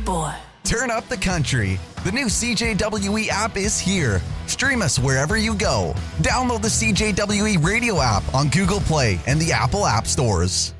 boy. Turn up the country. The new CJWE app is here. Stream us wherever you go. Download the CJWE radio app on Google Play and the Apple App Stores.